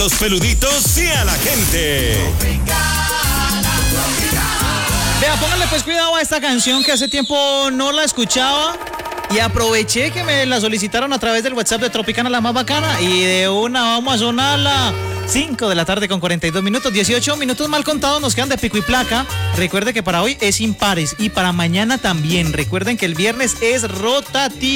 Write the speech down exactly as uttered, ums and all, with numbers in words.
Los peluditos y a la gente. Vea, pónganle pues cuidado a esta canción que hace tiempo no la escuchaba y aproveché que me la solicitaron a través del WhatsApp de Tropicana, la más bacana, y de una vamos a sonarla. cinco de la tarde con cuarenta y dos minutos, dieciocho minutos mal contados nos quedan de pico y placa. Recuerde que para hoy es impares y para mañana también. Recuerden que el viernes es rotativo.